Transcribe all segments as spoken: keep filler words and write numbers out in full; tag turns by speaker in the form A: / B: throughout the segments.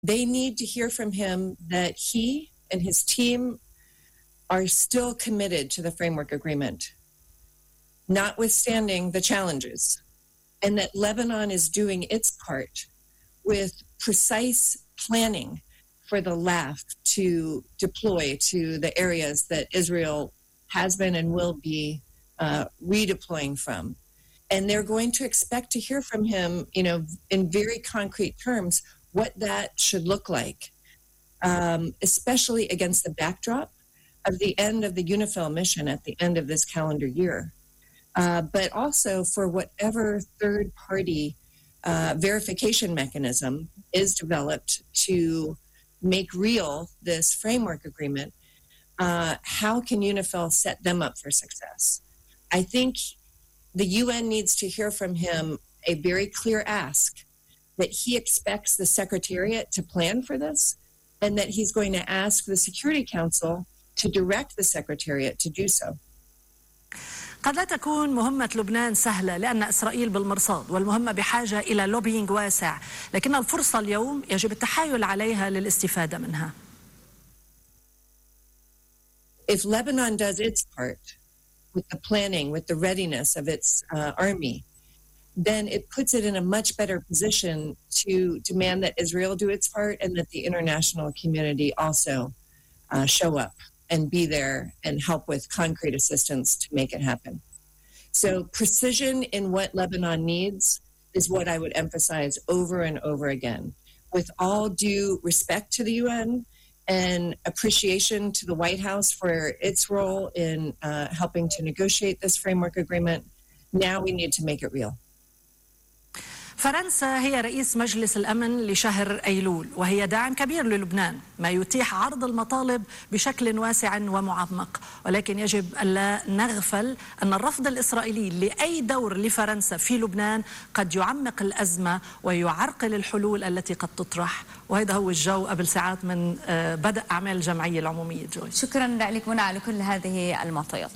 A: They need to hear from him that he and his team are still committed to the framework agreement, notwithstanding the challenges, and that Lebanon is doing its part with precise planning for the L A F to deploy to the areas that Israel has been and will be uh, redeploying from. And they're going to expect to hear from him, you know, in very concrete terms, what that should look like, um, especially against the backdrop of the end of the UNIFIL mission at the end of this calendar year. Uh, but also for whatever third-party uh, verification mechanism is developed to make real this framework agreement, uh, how can UNIFIL set them up for success? I think the U N needs to hear from him a very clear ask that he expects the Secretariat to plan for this, and that he's going to ask the Security Council to direct the Secretariat to do so.
B: قد لا تكون مهمة لبنان سهلة لأن إسرائيل بالمرصاد، والمهمة بحاجة إلى لوبينج واسع، لكن الفرصة اليوم يجب التحايل عليها للاستفادة منها.
A: If Lebanon does its part with the planning, with the readiness of its uh, army, then it puts it in a much better position to demand that Israel do its part and that the international community also uh, show up and be there and help with concrete assistance to make it happen. So precision in what Lebanon needs is what I would emphasize over and over again. With all due respect to the U N and appreciation to the White House for its role in uh, helping to negotiate this framework agreement, now we need to make it real.
B: فرنسا هي رئيس مجلس الأمن لشهر أيلول، وهي داعم كبير للبنان، ما يتيح عرض المطالب بشكل واسع ومعمق، ولكن يجب ألا نغفل أن الرفض الإسرائيلي لأي دور لفرنسا في لبنان قد يعمق الأزمة ويعرقل الحلول التي قد تطرح، وهذا هو الجو قبل ساعات من بدء أعمال الجمعية العمومية. جوي،
C: شكرا لك منى على كل هذه المعطيات.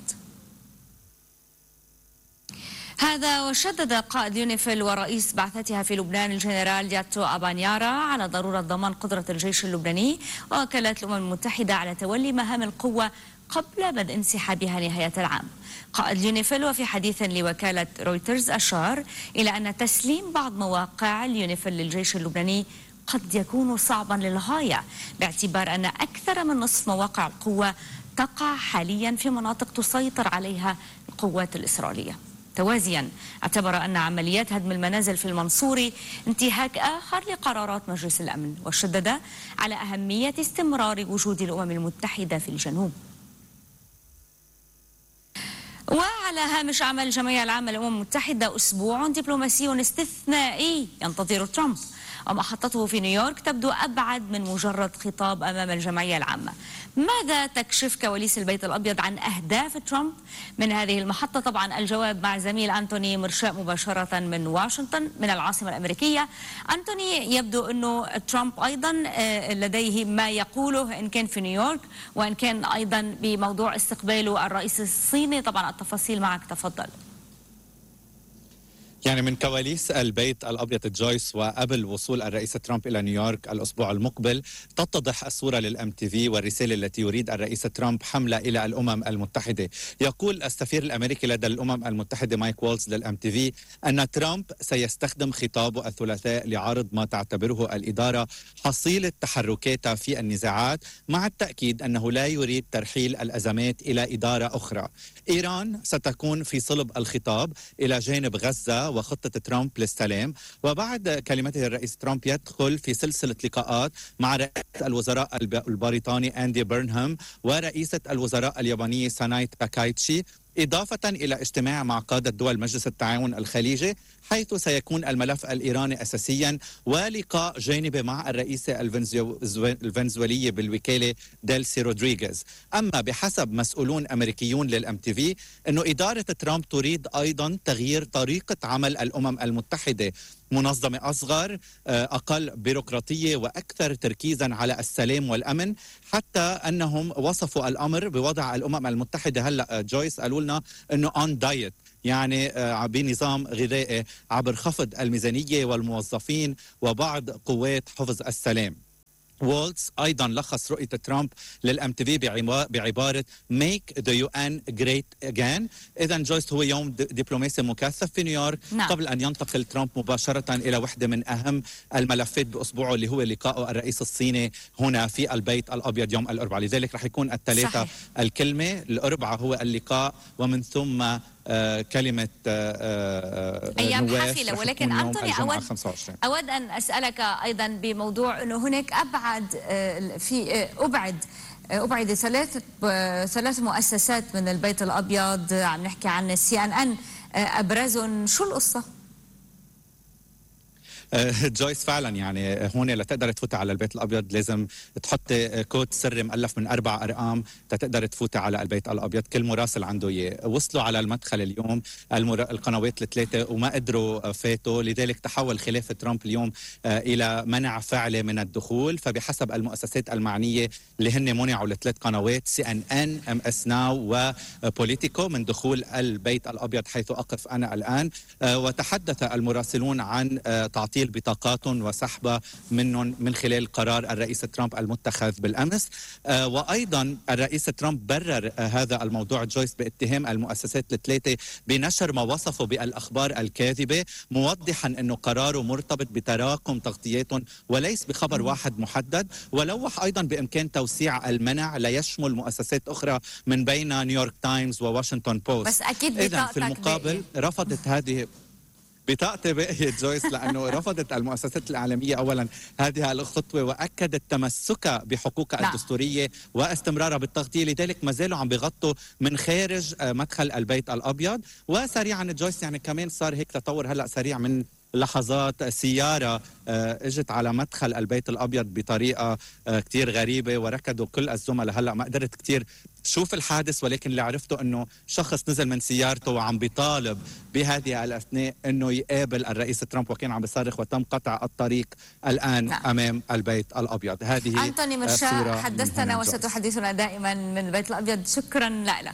C: هذا وشدد قائد يونيفيل ورئيس بعثتها في لبنان الجنرال ياتو أبانيارا على ضرورة ضمان قدرة الجيش اللبناني ووكالات الأمم المتحدة على تولي مهام القوة قبل بدء انسحابها نهاية العام. قائد يونيفيل وفي حديث لوكالة رويترز أشار إلى أن تسليم بعض مواقع اليونيفيل للجيش اللبناني قد يكون صعبا للغاية، باعتبار أن أكثر من نصف مواقع القوة تقع حاليا في مناطق تسيطر عليها القوات الإسرائيلية. توازيا اعتبر أن عمليات هدم المنازل في المنصوري انتهاك آخر لقرارات مجلس الأمن، وشدد على أهمية استمرار وجود الأمم المتحدة في الجنوب. وعلى هامش أعمال الجمعية العامة للأمم المتحدة، أسبوع دبلوماسي استثنائي ينتظر ترامب، ومحطته في نيويورك تبدو أبعد من مجرد خطاب أمام الجمعية العامة. ماذا تكشف كواليس البيت الأبيض عن أهداف ترامب من هذه المحطة؟ طبعا الجواب مع زميل أنتوني مرشاء مباشرة من واشنطن من العاصمة الأمريكية. أنتوني، يبدو أنه ترامب أيضا لديه ما يقوله إن كان في نيويورك وإن كان أيضا بموضوع استقباله الرئيس الصيني. طبعا التفاصيل معك، تفضل.
D: يعني من كواليس البيت الأبيض جويس، وقبل وصول الرئيس ترامب إلى نيويورك الأسبوع المقبل تتضح الصورة للأم تي في والرسالة التي يريد الرئيس ترامب حملة إلى الأمم المتحدة. يقول السفير الأمريكي لدى الأمم المتحدة مايك وولز للأم تي في أن ترامب سيستخدم خطابه الثلاثاء لعرض ما تعتبره الإدارة حصيلة تحركاتها في النزاعات، مع التأكيد أنه لا يريد ترحيل الأزمات إلى إدارة أخرى. إيران ستكون في صلب الخطاب إلى جانب غزة وخطة ترامب للسلام. وبعد كلمته الرئيس ترامب يدخل في سلسلة لقاءات مع رئيس الوزراء البريطاني أندي بيرنهام ورئيسة الوزراء اليابانية ساناي تاكايتشي، إضافة إلى اجتماع مع قادة دول مجلس التعاون الخليجي، حيث سيكون الملف الإيراني أساسيا، ولقاء جانبي مع الرئيسة الفنزويلية بالوكالة ديلسي رودريغيز. أما بحسب مسؤولون أمريكيون للأم تي في أنه إدارة ترامب تريد أيضا تغيير طريقة عمل الأمم المتحدة، منظمة أصغر، أقل بيروقراطية وأكثر تركيزا على السلام والأمن، حتى أنهم وصفوا الأمر بوضع الأمم المتحدة هلأ جويس قالوا لنا أنه on diet، يعني بنظام غذائي عبر خفض الميزانية والموظفين وبعض قوات حفظ السلام. وولتز أيضا لخص رؤية ترامب للأم تي في بعبارة make the يو إن great again. إذن جويس هو يوم دبلوماسي مكثف في نيويورك نعم. قبل أن ينتقل ترامب مباشرة إلى واحدة من أهم الملفات بأسبوعه اللي هو لقاء الرئيس الصيني هنا في البيت الأبيض يوم الأربعاء. لذلك رح يكون الثلاثة الكلمة. الأربعاء هو اللقاء ومن ثم آه كلمة آه
C: أيام حافلة. ولكن أنتوني أود, أود أن أسألك أيضا بموضوع أنه هناك أبعد آه في آه أبعد آه أبعد ثلاث آه ثلاث مؤسسات من البيت الأبيض. عم نحكي عن السي إن إن آه أبرزهم. شو القصة؟
D: جويس فعلا يعني هون لتقدر تفوت على البيت الأبيض لازم تحط كود سري مؤلف من أربع أرقام تقدر تفوت على البيت الأبيض. كل مراسل عنده إياه. وصلوا على المدخل اليوم المر... القنوات الثلاثة وما قدروا فاتوا. لذلك تحول خلاف ترامب اليوم إلى منع فعلي من الدخول. فبحسب المؤسسات المعنية اللي هن منعوا الثلاث قنوات سي إن إن إم إس ناو وبوليتيكو من دخول البيت الأبيض حيث أقف أنا الآن. وتحدث المراسلون عن تعطيل بطاقات وسحبها منهم من خلال قرار الرئيس ترامب المتخذ بالأمس. آه وأيضا الرئيس ترامب برر آه هذا الموضوع جويس باتهام المؤسسات الثلاثة بنشر ما وصفه بالأخبار الكاذبة موضحا أنه قراره مرتبط بتراكم تغطياتهم وليس بخبر واحد محدد. ولوح أيضا بإمكان توسيع المنع ليشمل مؤسسات أخرى من بين نيويورك تايمز وواشنطن بوست.
C: بس أكيد
D: إذن في المقابل بقى. رفضت هذه بطاقتي بقيت جويس لأنه رفضت المؤسسات الإعلامية أولا هذه الخطوة وأكدت تمسكها بحقوقها لا. الدستورية واستمرارها بالتغطية. لذلك ما زالوا عم بيغطوا من خارج مدخل البيت الأبيض. وسريعا جويس يعني كمان صار هيك تطور هلأ سريع من لحظات سيارة اجت على مدخل البيت الأبيض بطريقة كتير غريبة وركضوا كل الزملاء. هلأ ما قدرت كتير شوف الحادث ولكن اللي عرفته انه شخص نزل من سيارته وعم بيطالب بهذه الاثناء انه يقابل الرئيس ترامب وكان عم بيصرخ وتم قطع الطريق الان نعم. امام البيت الابيض. هذه
C: أنتوني مرشا حدثتنا وستحدثنا دائما من البيت الابيض. شكرا لك.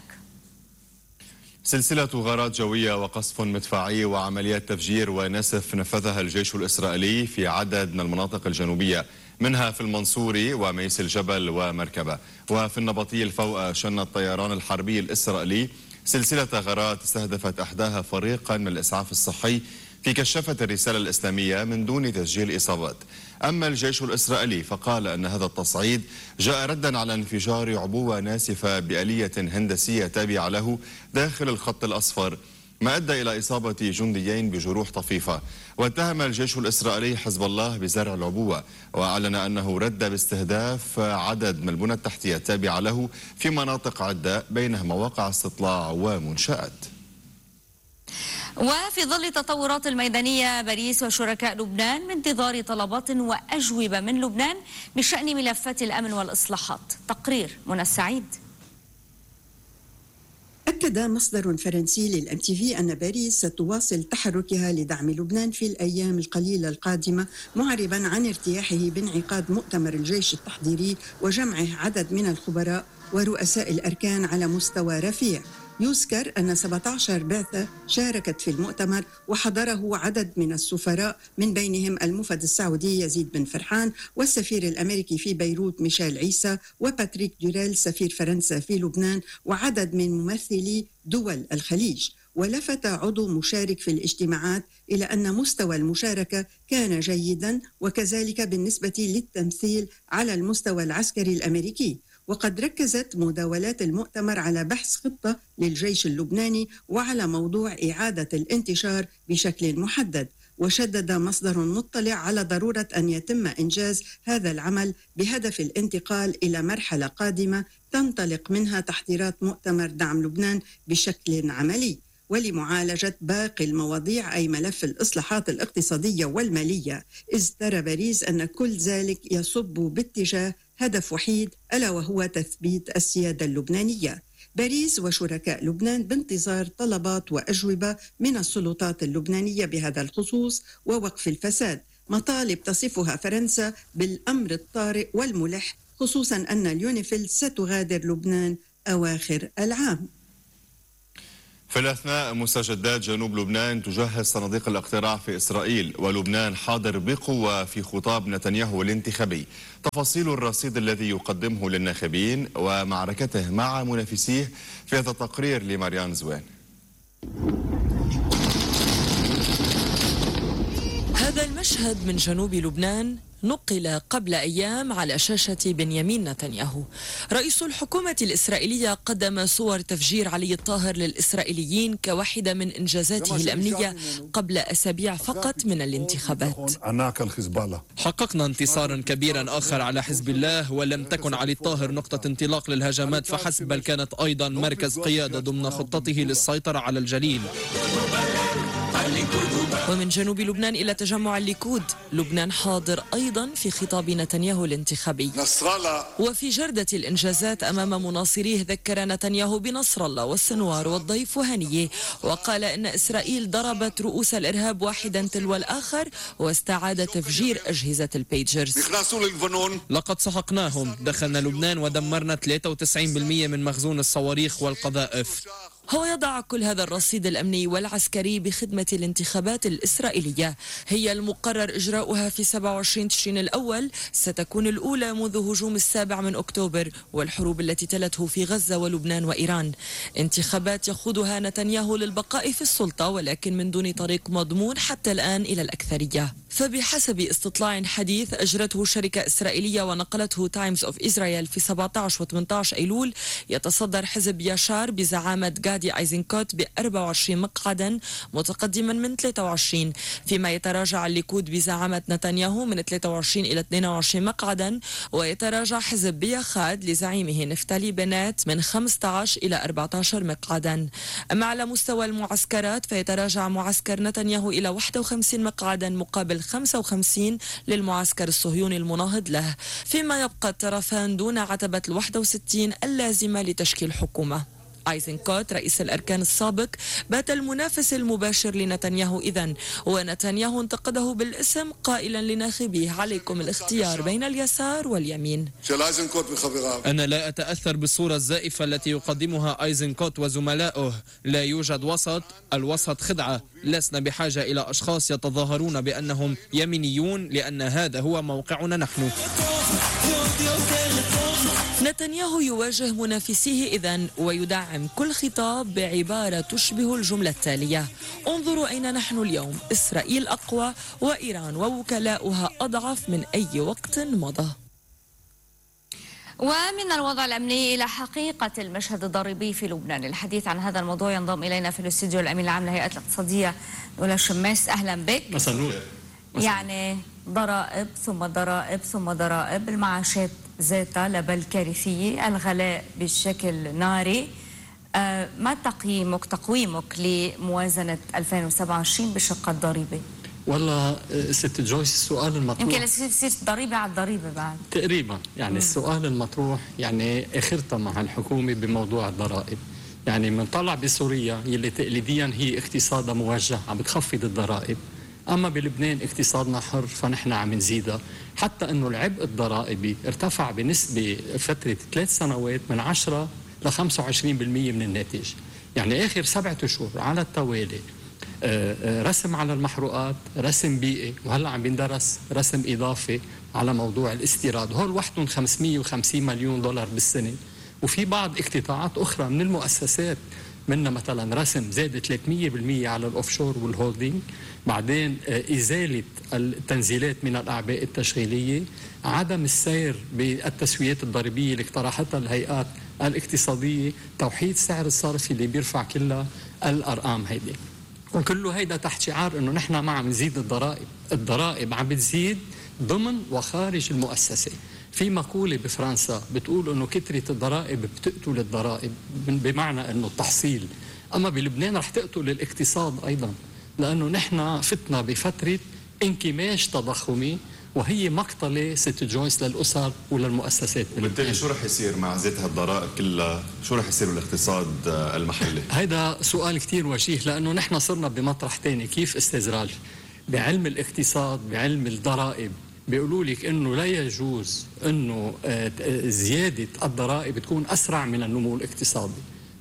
E: سلسلة غارات جوية وقصف مدفعي وعمليات تفجير ونسف نفذها الجيش الإسرائيلي في عدد من المناطق الجنوبية منها في المنصوري وميس الجبل ومركبة. وفي النبطي الفوق شن الطيران الحربي الإسرائيلي سلسلة غارات استهدفت أحداها فريقا من الإسعاف الصحي في كشافة الرسالة الإسلامية من دون تسجيل إصابات. أما الجيش الإسرائيلي فقال أن هذا التصعيد جاء ردا على انفجار عبوة ناسفة بآلية هندسية تابعة له داخل الخط الأصفر ما أدى إلى إصابة جنديين بجروح طفيفة. واتهم الجيش الإسرائيلي حزب الله بزرع العبوة وأعلن أنه رد باستهداف عدد من البنى التحتية التابعة له في مناطق عدة بينها مواقع استطلاع ومنشآت.
C: وفي ظل التطورات الميدانية باريس وشركاء لبنان بانتظار طلبات وأجوبة من لبنان بشأن ملفات الأمن والإصلاحات. تقرير منى السعيد.
F: أكد مصدر فرنسي للأم تي في أن باريس ستواصل تحركها لدعم لبنان في الأيام القليلة القادمة معربا عن ارتياحه بانعقاد مؤتمر الجيش التحضيري وجمعه عدد من الخبراء ورؤساء الأركان على مستوى رفيع. يذكر أن سبعة عشر بعثة شاركت في المؤتمر وحضره عدد من السفراء من بينهم المفد السعودي يزيد بن فرحان والسفير الأمريكي في بيروت ميشيل عيسى وباتريك دوريل سفير فرنسا في لبنان وعدد من ممثلي دول الخليج. ولفت عضو مشارك في الاجتماعات إلى أن مستوى المشاركة كان جيدا وكذلك بالنسبة للتمثيل على المستوى العسكري الأمريكي. وقد ركزت مداولات المؤتمر على بحث خطة للجيش اللبناني وعلى موضوع إعادة الانتشار بشكل محدد. وشدد مصدر مطلع على ضرورة أن يتم إنجاز هذا العمل بهدف الانتقال إلى مرحلة قادمة تنطلق منها تحضيرات مؤتمر دعم لبنان بشكل عملي ولمعالجة باقي المواضيع أي ملف الإصلاحات الاقتصادية والمالية، إذ ترى باريس أن كل ذلك يصب باتجاه هدف وحيد ألا وهو تثبيت السيادة اللبنانية. باريس وشركاء لبنان بانتظار طلبات وأجوبة من السلطات اللبنانية بهذا الخصوص ووقف الفساد، مطالب تصفها فرنسا بالأمر الطارئ والملح، خصوصا أن اليونيفيل ستغادر لبنان أواخر العام.
E: في الأثناء مستجدات جنوب لبنان تجهز صناديق الاقتراع في إسرائيل، ولبنان حاضر بقوة في خطاب نتنياهو الانتخابي. تفاصيل الرصيد الذي يقدمه للناخبين ومعركته مع منافسيه في هذا التقرير لماريان زوين.
G: هذا المشهد من جنوب لبنان نقل قبل أيام على شاشة بنيامين نتنياهو. رئيس الحكومة الإسرائيلية قدم صور تفجير علي الطاهر للإسرائيليين كواحدة من إنجازاته الأمنية قبل أسابيع فقط من الانتخابات.
H: حققنا انتصارا كبيرا آخر على حزب الله، ولم تكن علي الطاهر نقطة انطلاق للهجمات فحسب، بل كانت أيضا مركز قيادة ضمن خطته للسيطرة على الجليل.
G: ومن جنوب لبنان إلى تجمع الليكود، لبنان حاضر أيضا في خطاب نتنياهو الانتخابي. وفي جردة الإنجازات أمام مناصريه ذكر نتنياهو بنصر الله والسنوار والضيف وهنية، وقال إن إسرائيل ضربت رؤوس الإرهاب واحدا تلو الآخر واستعاد تفجير أجهزة البيجرز.
H: لقد سحقناهم، دخلنا لبنان ودمرنا ثلاثة وتسعين بالمئة من مخزون الصواريخ والقذائف.
G: هو يضع كل هذا الرصيد الأمني والعسكري بخدمة الانتخابات الإسرائيلية، هي المقرر إجراؤها في سبعة وعشرين تشرين الأول، ستكون الأولى منذ هجوم السابع من أكتوبر والحروب التي تلته في غزة ولبنان وإيران. انتخابات يخوضها نتنياهو للبقاء في السلطة، ولكن من دون طريق مضمون حتى الآن إلى الأكثرية. فبحسب استطلاع حديث أجرته شركة إسرائيلية ونقلته تايمز أوف إسرائيل في سبعة عشر و ثمانية عشر أيلول، يتصدر حزب ياشار بزعامة غادي أيزنكوت ب أربعة وعشرين مقعدا متقدما من ثلاثة وعشرين، فيما يتراجع الليكود بزعامة نتنياهو من ثلاثة وعشرين إلى اثنين وعشرين مقعدا، ويتراجع حزب بياخاد لزعيمه نفتالي بنات من خمسة عشر إلى أربعة عشر مقعدا. أما على مستوى المعسكرات فيتراجع معسكر نتنياهو إلى واحد وخمسين مقعدا مقابل خمسة وخمسين للمعسكر الصهيوني المناهض له، فيما يبقى الطرفان دون عتبة الواحد وستين اللازمة لتشكيل حكومة. أيزنكوت رئيس الأركان السابق بات المنافس المباشر لنتنياهو إذن، ونتنياهو انتقده بالاسم قائلا لناخبيه: عليكم الاختيار بين اليسار واليمين.
H: أنا لا أتأثر بالصورة الزائفة التي يقدمها أيزنكوت وزملائه، لا يوجد وسط، الوسط خدعة، لسنا بحاجة إلى أشخاص يتظاهرون بأنهم يمينيون، لأن هذا هو موقعنا نحن.
G: نتنياهو يواجه منافسيه إذن، ويدعم كل خطاب بعبارة تشبه الجملة التالية: انظروا أين نحن اليوم، إسرائيل أقوى وإيران ووكلاؤها أضعف من أي وقت مضى.
C: ومن الوضع الأمني إلى حقيقة المشهد الضريبي في لبنان. الحديث عن هذا الموضوع ينضم إلينا في الاستوديو الأمين العام للهيئة الاقتصادية نولا الشماس. أهلا بك.
H: مساء النور.
C: يعني ضرائب ثم ضرائب ثم ضرائب، المعاشات ذاتها لبل كارثية، الغلاء بشكل ناري. آه ما تقييمك تقويمك لموازنة ألفين وسبعة وعشرين بالشق الضريبي؟
I: والله ست جويس السؤال المطروح
C: يمكن يصير ضريبة على الضريبة بعد
I: تقريبا، يعني مم. السؤال المطروح يعني اخرتها مع الحكومة بموضوع الضرائب. يعني من طلع بسوريا يلي تقليديا هي اقتصادها موجه عم بتخفض الضرائب، أما بلبنان اقتصادنا حر فنحن عم نزيدها، حتى أنه العبء الضرائبي ارتفع بنسبة فترة ثلاث سنوات من عشرة ل خمسة وعشرين بالمئة من الناتج. يعني آخر سبعة أشهر على التوالي رسم على المحروقات، رسم بيئي، وهلا عم بيندرس رسم إضافي على موضوع الاستيراد، هول وحدهم خمسمئة وخمسين مليون دولار بالسنة. وفي بعض اقتطاعات أخرى من المؤسسات، منها مثلا رسم زاد ثلاثمئة بالمئة على الأوفشور والهولدينج، بعدين إزالة التنزيلات من الأعباء التشغيلية، عدم السير بالتسويات الضريبية اللي اقترحتها الهيئات الاقتصادية، توحيد سعر الصرف اللي بيرفع كلها الأرقام هيدي. وكله هيدا تحت شعار انه نحن ما عم نزيد الضرائب، الضرائب عم بتزيد ضمن وخارج المؤسسة. في مقولة بفرنسا بتقول انه كثرة الضرائب بتقتل الضرائب، بمعنى انه التحصيل، اما بلبنان رح تقتل الاقتصاد ايضا، لانه نحن فتنا بفترة انكماش تضخمي، وهي مقتلة ست جويس للأسر وللمؤسسات.
E: وبالتالي شو رح يصير مع زيت هالضرائب كلها؟ شو رح يصير بالاقتصاد المحلي؟
I: هيدا سؤال كتير وجيه، لأنه نحن صرنا بمطرح تاني. كيف استزراج؟ بعلم الاقتصاد، بعلم الضرائب، بيقولوا لك انه لا يجوز انه زيادة الضرائب تكون أسرع من النمو الاقتصادي.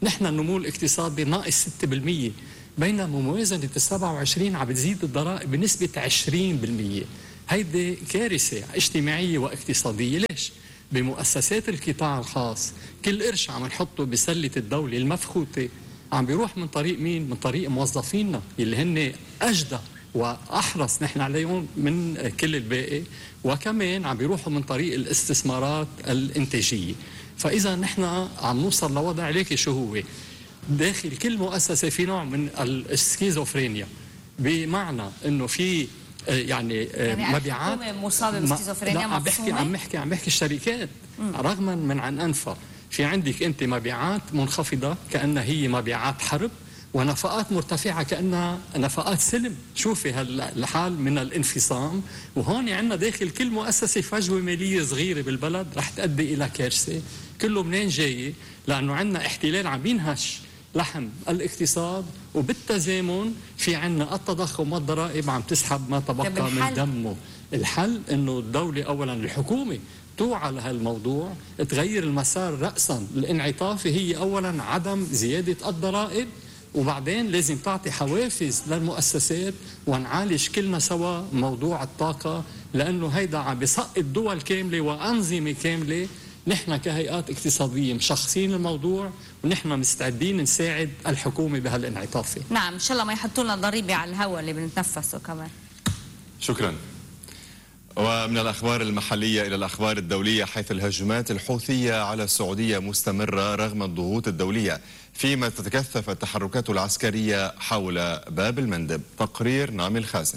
I: نحن النمو الاقتصادي ناقص ستة بالمئة، بينما موازنة السبعة وعشرين عم بتزيد الضرائب بنسبة عشرين بالمئة. هيدي كارثة اجتماعية واقتصادية. ليش؟ بمؤسسات القطاع الخاص كل قرش عم نحطه بسلة الدولة المفخوتة عم بيروح من طريق مين؟ من طريق موظفينا اللي هن أجدى وأحرص نحن عليهم من كل الباقي، وكمان عم بيروحوا من طريق الاستثمارات الإنتاجية. فإذا نحن عم نوصل لوضع عليك شو هو داخل كل مؤسسة في نوع من السكيزوفرينيا، بمعنى أنه في يعني, يعني مبيعات
C: مصابة بالسكيزوفرينيا.
I: عم بحكي عم بحكي عم بحكي الشركات مم. رغما من عن أنفها في عندك أنت مبيعات منخفضة كأنها هي مبيعات حرب، ونفقات مرتفعة كأنها نفقات سلم. شوفي هالحال من الانفصام، وهون عندنا داخل كل مؤسسة فجوة مالية صغيرة بالبلد رح تؤدي إلى كارثة. كله منين جاي؟ لأنه عندنا احتلال عم ينهش لحم الاقتصاد، وبالتزامن في عندنا التضخم والضرائب عم تسحب ما تبقى من دمه. الحل انه الدولة اولا الحكومة توعى لهالموضوع، تغير المسار رأسا. الانعطافي هي اولا عدم زيادة الضرائب، وبعدين لازم تعطي حوافز للمؤسسات، ونعالج كلنا سوا موضوع الطاقة، لأنه هيدا عم بيسقط دول كاملة وأنظمة كاملة. نحن كهيئات اقتصادية مشخصين الموضوع، ونحن مستعدين نساعد الحكومة بهالانعطافي.
C: نعم، إن شاء الله ما يحطوا لنا ضريبة على الهواء اللي بنتنفسه كمان.
E: شكرا. ومن الأخبار المحلية إلى الأخبار الدولية، حيث الهجمات الحوثية على السعودية مستمرة رغم الضغوط الدولية، فيما تتكثف التحركات العسكرية حول باب المندب. تقرير نعم الخازن.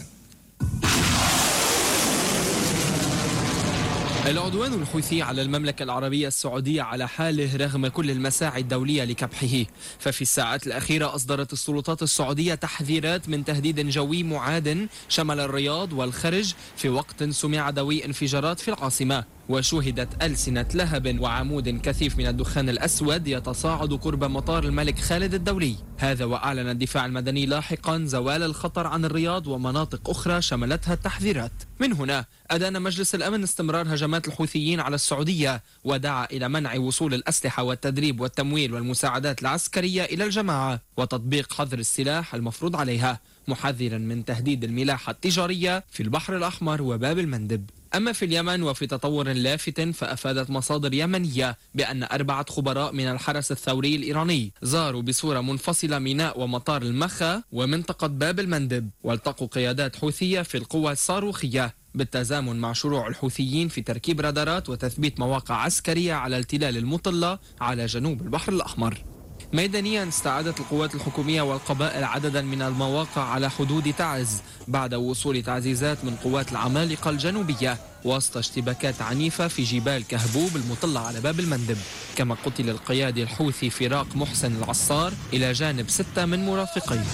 H: العدوان الحوثي على المملكة العربية السعودية على حاله رغم كل المساعي الدولية لكبحه. ففي الساعات الأخيرة أصدرت السلطات السعودية تحذيرات من تهديد جوي معاد شمل الرياض والخرج، في وقت سمع دوي انفجارات في العاصمة، وشوهدت ألسنة لهب وعمود كثيف من الدخان الأسود يتصاعد قرب مطار الملك خالد الدولي. هذا وأعلن الدفاع المدني لاحقا زوال الخطر عن الرياض ومناطق أخرى شملتها التحذيرات. من هنا أدان مجلس الأمن استمرار هجمات الحوثيين على السعودية، ودعا إلى منع وصول الأسلحة والتدريب والتمويل والمساعدات العسكرية إلى الجماعة، وتطبيق حظر السلاح المفروض عليها، محذرا من تهديد الملاحة التجارية في البحر الأحمر وباب المندب. أما في اليمن وفي تطور لافت، فأفادت مصادر يمنية بأن أربعة خبراء من الحرس الثوري الإيراني زاروا بصورة منفصلة ميناء ومطار المخا ومنطقة باب المندب، والتقوا قيادات حوثية في القوى الصاروخية، بالتزامن مع شروع الحوثيين في تركيب رادارات وتثبيت مواقع عسكرية على التلال المطلة على جنوب البحر الأحمر. ميدانيا استعادت القوات الحكومية والقبائل عددا من المواقع على حدود تعز بعد وصول تعزيزات من قوات العمالقة الجنوبية، وسط اشتباكات عنيفة في جبال كهبوب المطلة على باب المندب. كما قتل القيادي الحوثي فراق محسن العصار إلى جانب ستة من مرافقيه.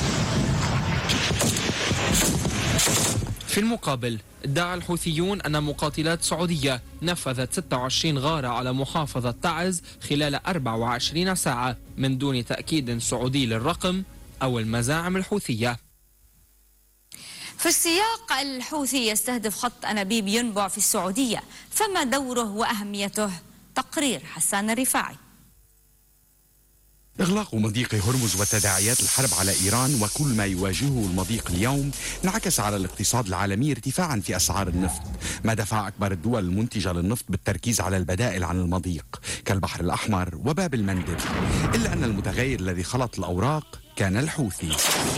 H: في المقابل ادعى الحوثيون أن مقاتلات سعودية نفذت ستة وعشرين غارة على محافظة تعز خلال أربع وعشرين ساعة من دون تأكيد سعودي للرقم أو المزاعم الحوثية.
C: في السياق الحوثي يستهدف خط أنابيب ينبع في السعودية، فما دوره وأهميته؟ تقرير حسان الرفاعي.
J: إغلاق مضيق هرمز وتداعيات الحرب على إيران وكل ما يواجهه المضيق اليوم انعكس على الاقتصاد العالمي ارتفاعا في أسعار النفط، ما دفع أكبر الدول المنتجة للنفط بالتركيز على البدائل عن المضيق كالبحر الأحمر وباب المندب، إلا أن المتغير الذي خلط الأوراق كان الحوثي.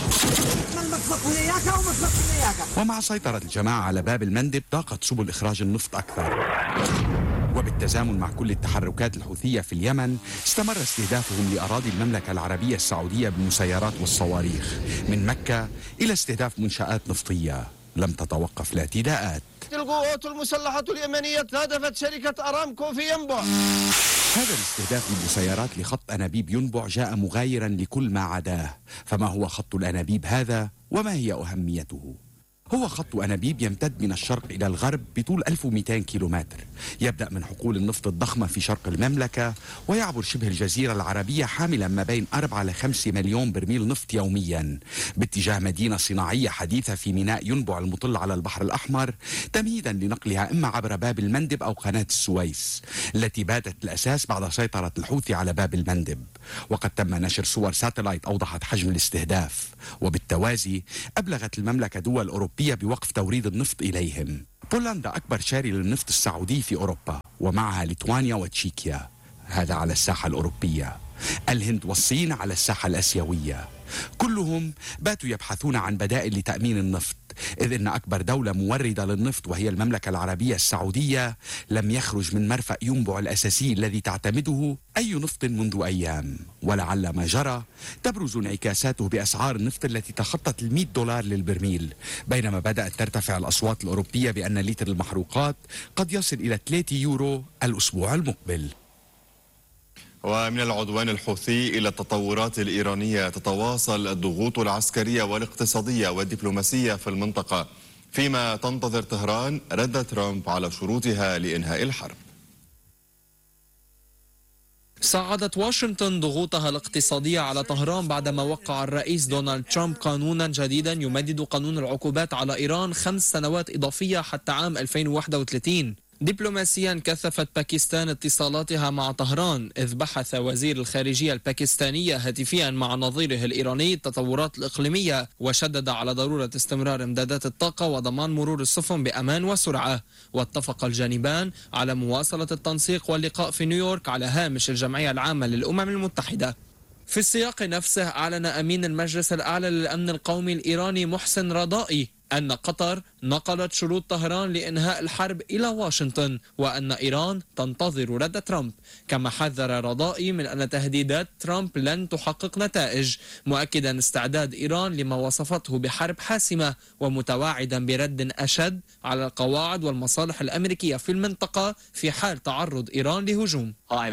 J: ومع سيطرة الجماعة على باب المندب ضاقت سبل إخراج النفط أكثر، وبالتزامن مع كل التحركات الحوثية في اليمن استمر استهدافهم لأراضي المملكة العربية السعودية بالمسيرات والصواريخ من مكة إلى استهداف منشآت نفطية. لم تتوقف الاعتداءات.
K: القوات المسلحة اليمنية استهدفت شركة أرامكو في ينبع.
J: هذا الاستهداف للمسيرات لخط أنابيب ينبع جاء مغايرا لكل ما عداه. فما هو خط الأنابيب هذا وما هي أهميته؟ هو خط أنابيب يمتد من الشرق إلى الغرب بطول ألف ومئتين كيلومتر، يبدأ من حقول النفط الضخمة في شرق المملكة ويعبر شبه الجزيرة العربية حاملا ما بين أربعة إلى خمسة مليون برميل نفط يوميا باتجاه مدينة صناعية حديثة في ميناء ينبع المطل على البحر الأحمر، تمهيدا لنقلها إما عبر باب المندب أو قناة السويس التي باتت الأساس بعد سيطرة الحوثي على باب المندب. وقد تم نشر صور ساتلايت أوضحت حجم الاستهداف، وبالتوازي أبلغت المملكة دول أوروبية بوقف توريد النفط إليهم. بولندا أكبر شاري للنفط السعودي في أوروبا، ومعها ليتوانيا وتشيكيا، هذا على الساحة الأوروبية. الهند والصين على الساحة الأسيوية. كلهم باتوا يبحثون عن بدائل لتأمين النفط، إذ أن أكبر دولة موردة للنفط وهي المملكة العربية السعودية لم يخرج من مرفأ ينبع الأساسي الذي تعتمده أي نفط منذ أيام، ولعل ما جرى تبرز انعكاساته بأسعار النفط التي تخطت المئة دولار للبرميل، بينما بدأت ترتفع الأصوات الأوروبية بأن لتر المحروقات قد يصل إلى ثلاثة يورو الأسبوع المقبل.
E: ومن العدوان الحوثي إلى التطورات الإيرانية، تتواصل الضغوط العسكرية والاقتصادية والدبلوماسية في المنطقة، فيما تنتظر طهران رد ترامب على شروطها لإنهاء الحرب.
H: صعدت واشنطن ضغوطها الاقتصادية على طهران بعدما وقع الرئيس دونالد ترامب قانونا جديدا يمدد قانون العقوبات على إيران خمس سنوات إضافية حتى عام ألفين وواحد وثلاثين. دبلوماسيا كثفت باكستان اتصالاتها مع طهران، إذ بحث وزير الخارجية الباكستانية هاتفيا مع نظيره الإيراني التطورات الإقليمية، وشدد على ضرورة استمرار إمدادات الطاقة وضمان مرور السفن بأمان وسرعة. واتفق الجانبان على مواصلة التنسيق واللقاء في نيويورك على هامش الجمعية العامة للأمم المتحدة. في السياق نفسه، أعلن أمين المجلس الأعلى للأمن القومي الإيراني محسن رضائي أن قطر نقلت شروط طهران لإنهاء الحرب إلى واشنطن، وأن إيران تنتظر رد ترامب. كما حذر رضائي من أن تهديدات ترامب لن تحقق نتائج، مؤكدا استعداد إيران لما وصفته بحرب حاسمة، ومتواعدا برد أشد على القواعد والمصالح الأمريكية في المنطقة في حال تعرض إيران لهجوم.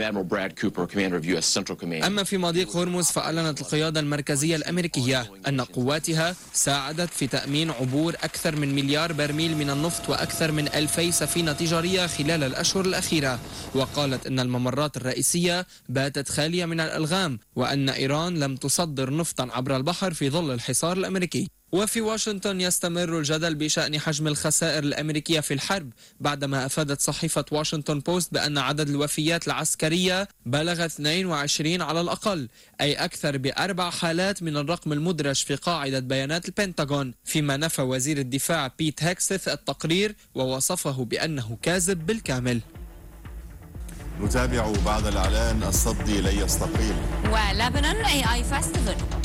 H: أما في مضيق هرمز، فأعلنت القيادة المركزية الأمريكية أن قواتها ساعدت في تأمين عبور أكثر من مليار برميل من النفط وأكثر من ألفي سفينة تجارية خلال الأشهر الأخيرة. وقالت أن الممرات الرئيسية باتت خالية من الألغام، وأن إيران لم تصدر نفطا عبر البحر في ظل الحصار الأمريكي. وفي واشنطن يستمر الجدل بشأن حجم الخسائر الأمريكية في الحرب، بعدما أفادت صحيفة واشنطن بوست بأن عدد الوفيات العسكرية بلغ اثنين وعشرين على الأقل، أي أكثر بأربع حالات من الرقم المدرج في قاعدة بيانات البنتاغون، فيما نفى وزير الدفاع بيت هيكسث التقرير ووصفه بأنه كاذب بالكامل.
E: نتابع بعد الإعلان الصدي لن يستقيل،
C: ولبنان إيه آي فاستيفال.